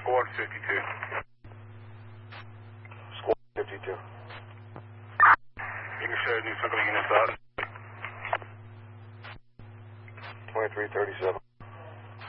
Squad 52. Squad 52. You can share new circling in inside. 2337.